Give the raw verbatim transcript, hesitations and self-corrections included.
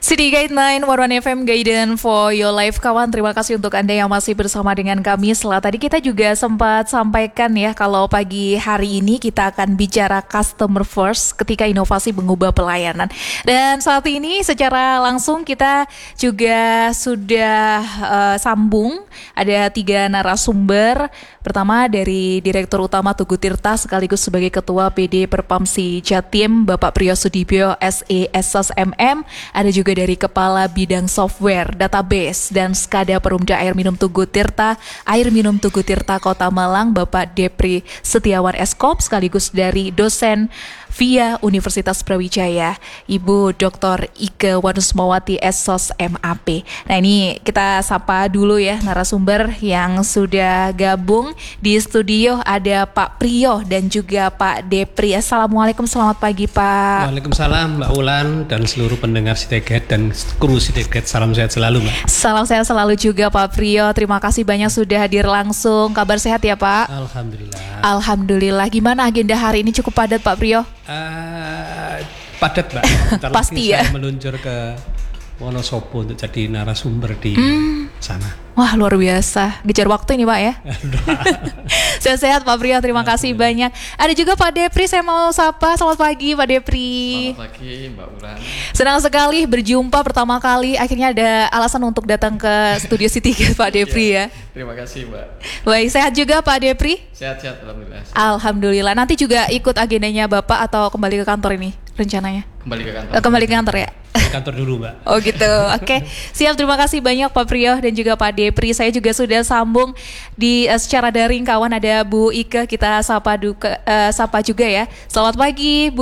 City Guide sembilan puluh satu F M Guidance for Your Life, kawan. Terima kasih untuk Anda yang masih bersama dengan kami. Setelah tadi kita juga sempat sampaikan ya, kalau pagi hari ini kita akan bicara customer first ketika inovasi mengubah pelayanan. Dan saat ini secara langsung kita juga sudah uh, sambung. Ada tiga narasumber. Pertama dari Direktur Utama Tugu Tirta sekaligus sebagai Ketua P D Perpamsi Jatim, Bapak Priyo Sudibyo S E S S M M. Ada juga dari Kepala Bidang Software, Database, dan Skada Perumda Air Minum Tugu Tirta, Air Minum Tugu Tirta Kota Malang, Bapak Depri Setiawan Eskop, sekaligus dari dosen via Universitas Brawijaya, Ibu Doktor Ike Wanusmawati S O S M A P. Nah, ini kita sapa dulu ya narasumber yang sudah gabung di studio. Ada Pak Priyo dan juga Pak Depri. Assalamualaikum, selamat pagi Pak. Waalaikumsalam Mbak Ulan dan seluruh pendengar Cityguide dan kru Cityguide. Salam sehat selalu Mbak. Salam sehat selalu juga Pak Priyo. Terima kasih banyak sudah hadir langsung. Kabar sehat ya Pak? Alhamdulillah. Alhamdulillah. Gimana agenda hari ini, cukup padat Pak Priyo? Uh, padat Mbak. Pasti ya. Saya meluncur ke Wonosobo untuk jadi narasumber di hmm. sana. Wah, luar biasa. Gejar waktu ini Pak ya. Sehat-sehat Pak Priyo, terima kasih banyak. Ada juga Pak Depri, saya mau sapa. Selamat pagi Pak Depri. Selamat pagi Mbak Ulan. Senang sekali berjumpa pertama kali. Akhirnya ada alasan untuk datang ke studio City Pak Depri ya. Terima kasih Mbak. Baik, sehat juga Pak Depri? Sehat-sehat Alhamdulillah. Alhamdulillah. Nanti juga ikut agendanya Bapak atau kembali ke kantor ini rencananya? Kembali ke kantor. Kembali ke kantor ya? Kantor dulu Mbak. Oh gitu, oke. Okay. Siap, terima kasih banyak Pak Priyo dan juga Pak Depri. Saya juga sudah sambung di uh, secara daring, kawan. Ada Bu Ike, kita sapa, duka, uh, sapa juga ya. Selamat pagi Bu.